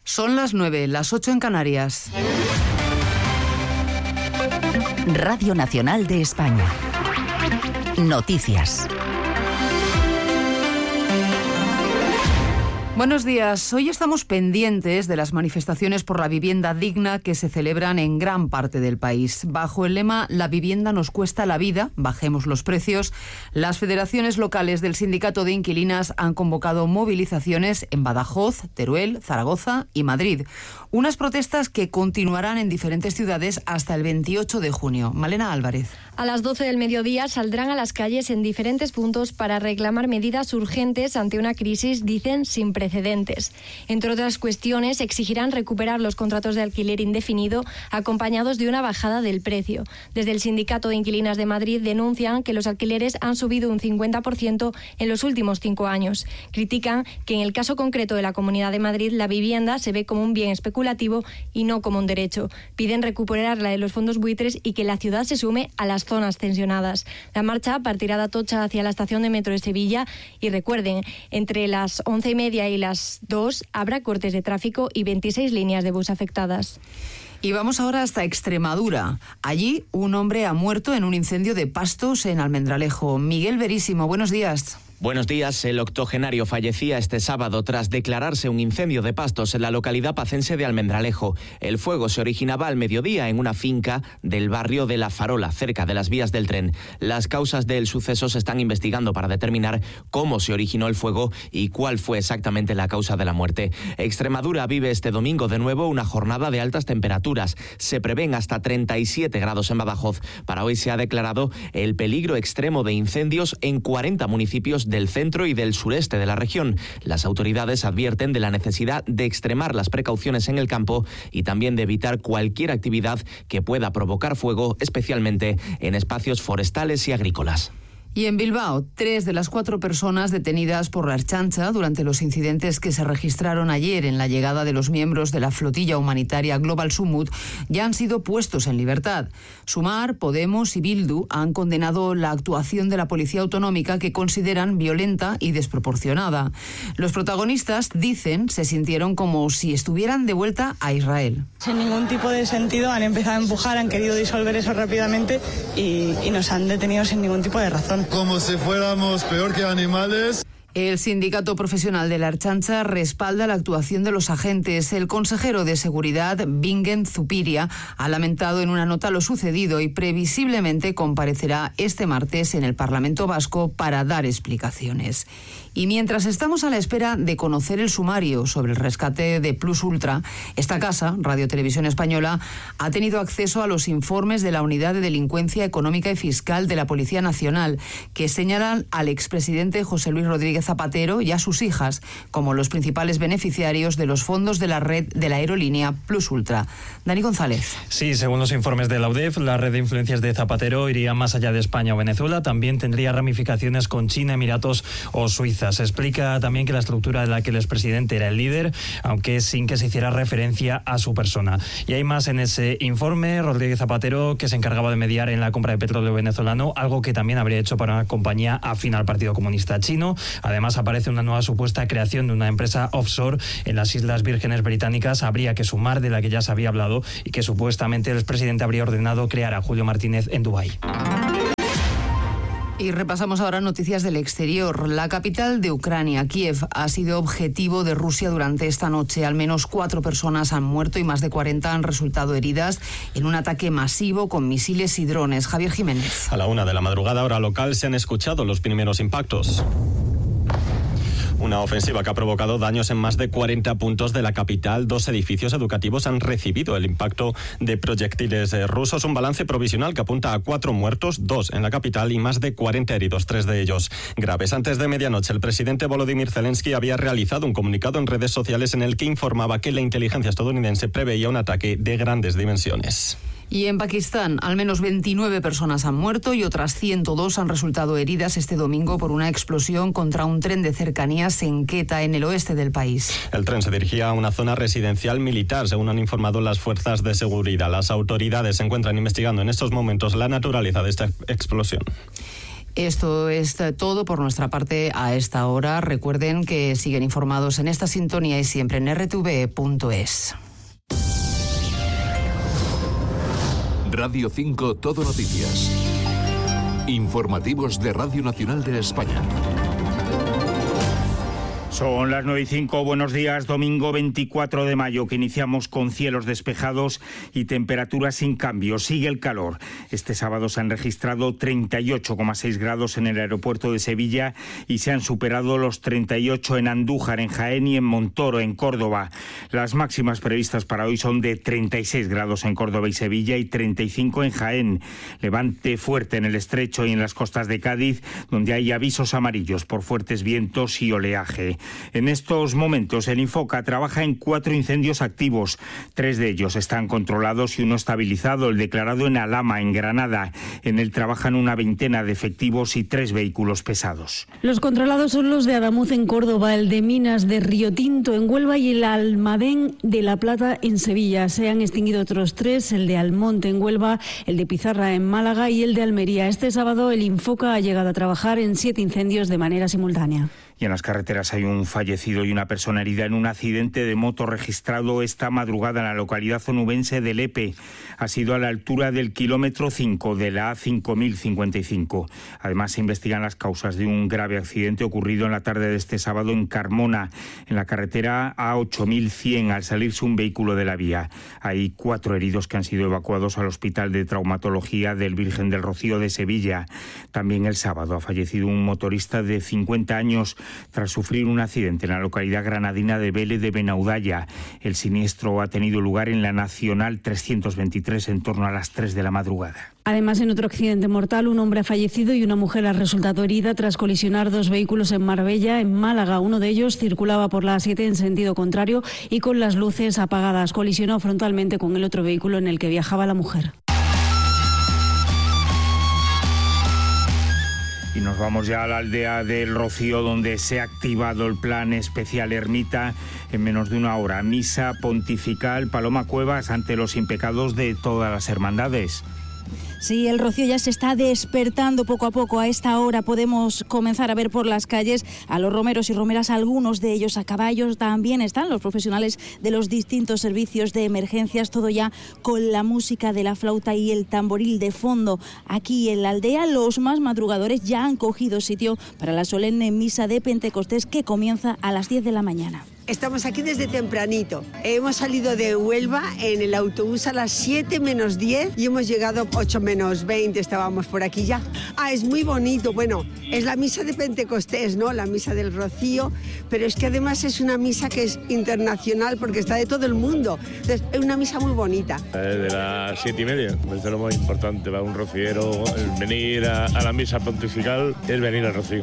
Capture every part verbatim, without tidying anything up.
Son las nueve, las ocho en Canarias. Radio Nacional de España. Noticias. Buenos días. Hoy estamos pendientes de las manifestaciones por la vivienda digna que se celebran en gran parte del país. Bajo el lema "La vivienda nos cuesta la vida, bajemos los precios", las federaciones locales del Sindicato de Inquilinas han convocado movilizaciones en Badajoz, Teruel, Zaragoza y Madrid. Unas protestas que continuarán en diferentes ciudades hasta el veintiocho de junio. Malena Álvarez. A las doce del mediodía saldrán a las calles en diferentes puntos para reclamar medidas urgentes ante una crisis, dicen, sin precedentes. Entre otras cuestiones, exigirán recuperar los contratos de alquiler indefinido acompañados de una bajada del precio. Desde el Sindicato de Inquilinas de Madrid denuncian que los alquileres han subido un cincuenta por ciento en los últimos cinco años. Critican que en el caso concreto de la Comunidad de Madrid la vivienda se ve como un bien especulativo y no como un derecho. Piden recuperarla de los fondos buitres y que la ciudad se sume a las zonas tensionadas. La marcha partirá de Atocha hacia la estación de metro de Sevilla y recuerden, entre las once y media y las dos habrá cortes de tráfico y veintiséis líneas de bus afectadas. Y vamos ahora hasta Extremadura. Allí un hombre ha muerto en un incendio de pastos en Almendralejo. Miguel Verísimo, buenos días. Buenos días. El octogenario fallecía este sábado tras declararse un incendio de pastos en la localidad pacense de Almendralejo. El fuego se originaba al mediodía en una finca del barrio de La Farola, cerca de las vías del tren. Las causas del suceso se están investigando para determinar cómo se originó el fuego y cuál fue exactamente la causa de la muerte. Extremadura vive este domingo de nuevo una jornada de altas temperaturas. Se prevén hasta treinta y siete grados en Badajoz. Para hoy se ha declarado el peligro extremo de incendios en cuarenta municipios del centro y del sureste de la región. Las autoridades advierten de la necesidad de extremar las precauciones en el campo y también de evitar cualquier actividad que pueda provocar fuego, especialmente en espacios forestales y agrícolas. Y en Bilbao, tres de las cuatro personas detenidas por la Ertzaintza durante los incidentes que se registraron ayer en la llegada de los miembros de la flotilla humanitaria Global Sumut ya han sido puestos en libertad. Sumar, Podemos y Bildu han condenado la actuación de la Policía Autonómica, que consideran violenta y desproporcionada. Los protagonistas, dicen, se sintieron como si estuvieran de vuelta a Israel. Sin ningún tipo de sentido han empezado a empujar, han querido disolver eso rápidamente y, y nos han detenido sin ningún tipo de razón. Como si fuéramos peor que animales. El sindicato profesional de la Ertzaintza respalda la actuación de los agentes. El consejero de Seguridad, Bingen Zupiria, ha lamentado en una nota lo sucedido y previsiblemente comparecerá este martes en el Parlamento Vasco para dar explicaciones. Y mientras estamos a la espera de conocer el sumario sobre el rescate de Plus Ultra, esta casa, Radio Televisión Española, ha tenido acceso a los informes de la Unidad de Delincuencia Económica y Fiscal de la Policía Nacional, que señalan al expresidente José Luis Rodríguez Zapatero y a sus hijas como los principales beneficiarios de los fondos de la red de la aerolínea Plus Ultra. Dani González. Sí, según los informes de la U D E F, la red de influencias de Zapatero iría más allá de España o Venezuela, también tendría ramificaciones con China, Emiratos o Suiza. Se explica también que la estructura de la que el expresidente era el líder, aunque sin que se hiciera referencia a su persona. Y hay más en ese informe. Rodríguez Zapatero, que se encargaba de mediar en la compra de petróleo venezolano, algo que también habría hecho para una compañía afín al Partido Comunista Chino. Además, aparece una nueva supuesta creación de una empresa offshore en las Islas Vírgenes Británicas. Habría que sumar, de la que ya se había hablado, y que supuestamente el expresidente habría ordenado crear a Julio Martínez en Dubái. Y repasamos ahora noticias del exterior. La capital de Ucrania, Kiev, ha sido objetivo de Rusia durante esta noche. Al menos cuatro personas han muerto y más de cuarenta han resultado heridas en un ataque masivo con misiles y drones. Javier Jiménez. A la una de la madrugada, hora local, se han escuchado los primeros impactos. Una ofensiva que ha provocado daños en más de cuarenta puntos de la capital. Dos edificios educativos han recibido el impacto de proyectiles rusos. Un balance provisional que apunta a cuatro muertos, dos en la capital y más de cuarenta heridos, tres de ellos graves. Antes de medianoche, el presidente Volodymyr Zelensky había realizado un comunicado en redes sociales en el que informaba que la inteligencia estadounidense preveía un ataque de grandes dimensiones. Y en Pakistán, al menos veintinueve personas han muerto y otras ciento dos han resultado heridas este domingo por una explosión contra un tren de cercanías en Quetta, en el oeste del país. El tren se dirigía a una zona residencial militar, según han informado las fuerzas de seguridad. Las autoridades se encuentran investigando en estos momentos la naturaleza de esta explosión. Esto es todo por nuestra parte a esta hora. Recuerden que siguen informados en esta sintonía y siempre en erre te ve punto es. Radio cinco Todo Noticias. Informativos de Radio Nacional de España. Son las nueve y cinco, buenos días, domingo veinticuatro de mayo, que iniciamos con cielos despejados y temperaturas sin cambio. Sigue el calor. Este sábado se han registrado treinta y ocho coma seis grados en el aeropuerto de Sevilla y se han superado los treinta y ocho en Andújar, en Jaén y en Montoro, en Córdoba. Las máximas previstas para hoy son de treinta y seis grados en Córdoba y Sevilla y treinta y cinco en Jaén. Levante fuerte en el Estrecho y en las costas de Cádiz, donde hay avisos amarillos por fuertes vientos y oleaje. En estos momentos el Infoca trabaja en cuatro incendios activos. Tres de ellos están controlados y uno estabilizado, el declarado en Alhama, en Granada. En él trabajan una veintena de efectivos y tres vehículos pesados. Los controlados son los de Adamuz en Córdoba, el de Minas de Río Tinto en Huelva y el Almadén de La Plata en Sevilla. Se han extinguido otros tres, el de Almonte en Huelva, el de Pizarra en Málaga y el de Almería. Este sábado el Infoca ha llegado a trabajar en siete incendios de manera simultánea. Y en las carreteras hay un fallecido y una persona herida en un accidente de moto registrado esta madrugada en la localidad onubense de Lepe. Ha sido a la altura del kilómetro cinco de la A cinco mil cincuenta y cinco. Además, se investigan las causas de un grave accidente ocurrido en la tarde de este sábado en Carmona, en la carretera A ocho mil cien, al salirse un vehículo de la vía. Hay cuatro heridos que han sido evacuados al Hospital de Traumatología del Virgen del Rocío de Sevilla. También el sábado ha fallecido un motorista de cincuenta años tras sufrir un accidente en la localidad granadina de Vélez de Benaudalla. El siniestro ha tenido lugar en la Nacional trescientos veintitrés en torno a las tres de la madrugada. Además, en otro accidente mortal, un hombre ha fallecido y una mujer ha resultado herida tras colisionar dos vehículos en Marbella, en Málaga. Uno de ellos circulaba por la A siete en sentido contrario y con las luces apagadas. Colisionó frontalmente con el otro vehículo en el que viajaba la mujer. Y nos vamos ya a la aldea del Rocío, donde se ha activado el plan especial Ermita en menos de una hora. Misa pontifical, Paloma Cuevas, ante los impecados de todas las hermandades. Sí, el Rocío ya se está despertando poco a poco. A esta hora podemos comenzar a ver por las calles a los romeros y romeras, algunos de ellos a caballos. También están los profesionales de los distintos servicios de emergencias, todo ya con la música de la flauta y el tamboril de fondo. Aquí en la aldea, los más madrugadores ya han cogido sitio para la solemne misa de Pentecostés, que comienza a las diez de la mañana. Estamos aquí desde tempranito. Hemos salido de Huelva en el autobús a las siete menos diez y hemos llegado ocho menos veinte, estábamos por aquí ya. Ah, es muy bonito. Bueno, es la misa de Pentecostés, ¿no? La misa del Rocío, pero es que además es una misa que es internacional porque está de todo el mundo. Entonces, es una misa muy bonita. De las siete y media, es lo más importante para un rociero, el venir a, a la misa pontifical es venir al Rocío.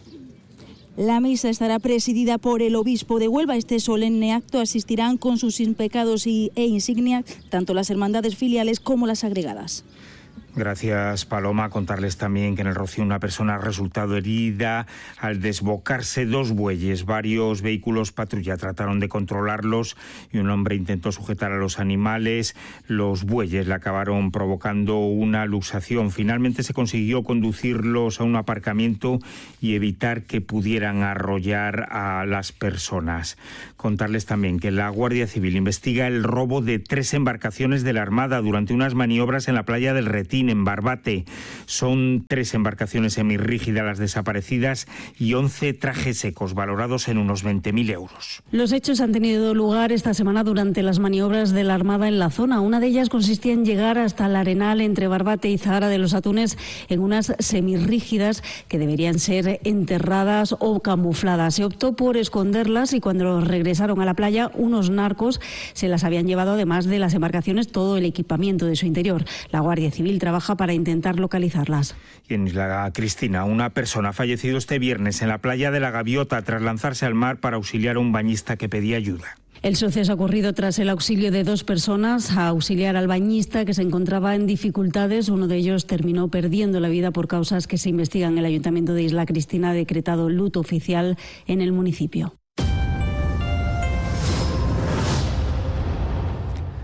La misa estará presidida por el obispo de Huelva. Este solemne acto asistirán con sus impecados y, e insignias tanto las hermandades filiales como las agregadas. Gracias, Paloma. Contarles también que en el Rocío una persona ha resultado herida al desbocarse dos bueyes. Varios vehículos patrulla trataron de controlarlos y un hombre intentó sujetar a los animales. Los bueyes le acabaron provocando una luxación. Finalmente se consiguió conducirlos a un aparcamiento y evitar que pudieran arrollar a las personas. Contarles también que la Guardia Civil investiga el robo de tres embarcaciones de la Armada durante unas maniobras en la playa del Retín, en Barbate. Son tres embarcaciones semirrígidas las desaparecidas y once trajes secos valorados en unos veinte mil euros. Los hechos han tenido lugar esta semana durante las maniobras de la Armada en la zona. Una de ellas consistía en llegar hasta el Arenal entre Barbate y Zahara de los Atunes en unas semirrígidas que deberían ser enterradas o camufladas. Se optó por esconderlas y cuando regresaron a la playa, unos narcos se las habían llevado, además de las embarcaciones, todo el equipamiento de su interior. La Guardia Civil trabaja para intentar localizarlas. Y en Isla Cristina, una persona ha fallecido este viernes en la playa de la Gaviota tras lanzarse al mar para auxiliar a un bañista que pedía ayuda. El suceso ha ocurrido tras el auxilio de dos personas a auxiliar al bañista que se encontraba en dificultades. Uno de ellos terminó perdiendo la vida por causas que se investigan. El Ayuntamiento de Isla Cristina ha decretado luto oficial en el municipio.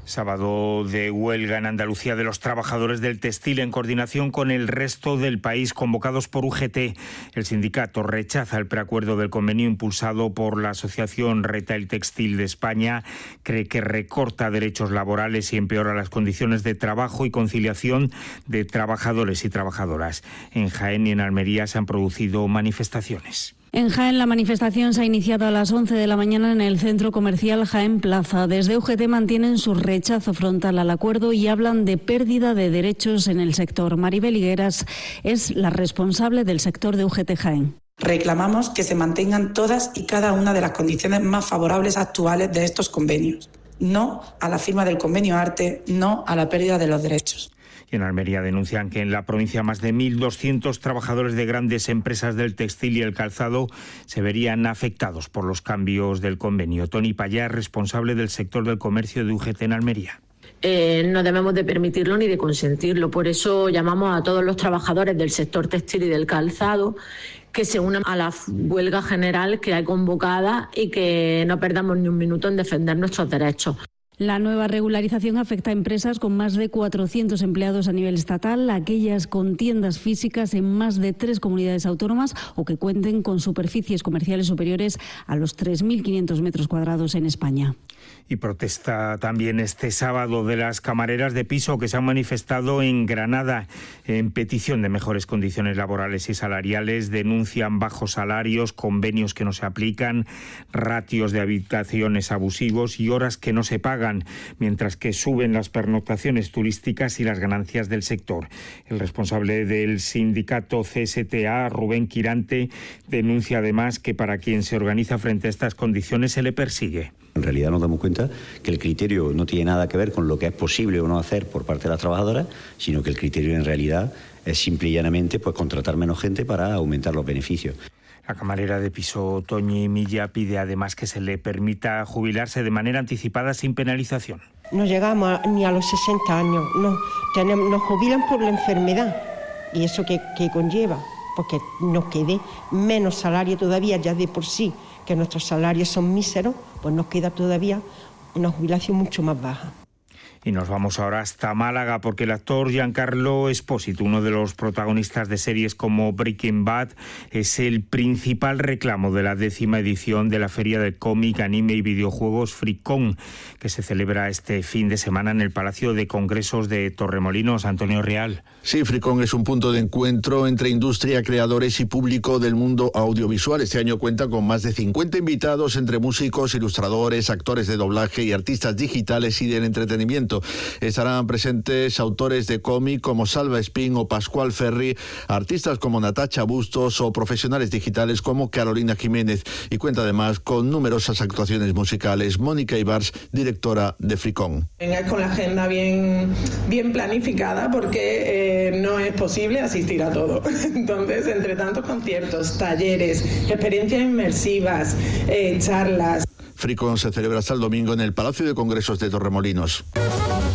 Sábado de huelga en Andalucía de los trabajadores del textil en coordinación con el resto del país, convocados por U G T. El sindicato rechaza el preacuerdo del convenio impulsado por la Asociación Retail Textil de España. Cree que recorta derechos laborales y empeora las condiciones de trabajo y conciliación de trabajadores y trabajadoras. En Jaén y en Almería se han producido manifestaciones. En Jaén, la manifestación se ha iniciado a las once de la mañana en el centro comercial Jaén Plaza. Desde U G T mantienen su rechazo frontal al acuerdo y hablan de pérdida de derechos en el sector. Maribel Higueras es la responsable del sector de U G T Jaén. Reclamamos que se mantengan todas y cada una de las condiciones más favorables actuales de estos convenios. No a la firma del convenio ARTE, no a la pérdida de los derechos. Y en Almería denuncian que en la provincia más de mil doscientos trabajadores de grandes empresas del textil y el calzado se verían afectados por los cambios del convenio. Tony Payá, responsable del sector del comercio de U G T en Almería. Eh, no debemos de permitirlo ni de consentirlo. Por eso llamamos a todos los trabajadores del sector textil y del calzado que se unan a la huelga general que hay convocada y que no perdamos ni un minuto en defender nuestros derechos. La nueva regularización afecta a empresas con más de cuatrocientos empleados a nivel estatal, aquellas con tiendas físicas en más de tres comunidades autónomas o que cuenten con superficies comerciales superiores a los tres mil quinientos metros cuadrados en España. Y protesta también este sábado de las camareras de piso que se han manifestado en Granada en petición de mejores condiciones laborales y salariales. Denuncian bajos salarios, convenios que no se aplican, ratios de habitaciones abusivos y horas que no se pagan, mientras que suben las pernoctaciones turísticas y las ganancias del sector. El responsable del sindicato C S T A, Rubén Quirante, denuncia además que para quien se organiza frente a estas condiciones se le persigue. En realidad nos damos cuenta que el criterio no tiene nada que ver con lo que es posible o no hacer por parte de las trabajadoras, sino que el criterio en realidad es simple y llanamente pues, contratar menos gente para aumentar los beneficios. La camarera de piso Toñi Milla pide además que se le permita jubilarse de manera anticipada sin penalización. No llegamos a, ni a los sesenta años, no, tenemos, nos jubilan por la enfermedad y eso que, que conlleva, porque nos quede menos salario todavía ya de por sí, que nuestros salarios son míseros, pues nos queda todavía una jubilación mucho más baja. Y nos vamos ahora hasta Málaga porque el actor Giancarlo Espósito, uno de los protagonistas de series como Breaking Bad, es el principal reclamo de la décima edición de la Feria del Cómic, Anime y Videojuegos Fricón, que se celebra este fin de semana en el Palacio de Congresos de Torremolinos. Antonio Real. Sí, Fricón es un punto de encuentro entre industria, creadores y público del mundo audiovisual. Este año cuenta con más de cincuenta invitados entre músicos, ilustradores, actores de doblaje y artistas digitales y del entretenimiento. Estarán presentes autores de cómic como Salva Espín o Pascual Ferri, artistas como Natacha Bustos o profesionales digitales como Carolina Jiménez, y cuenta además con numerosas actuaciones musicales. Mónica Ibars, directora de Fricón. Vengáis con la agenda bien, bien planificada porque eh, no es posible asistir a todo. Entonces, entre tantos conciertos, talleres, experiencias inmersivas, eh, charlas. Fricón se celebra hasta el domingo en el Palacio de Congresos de Torremolinos.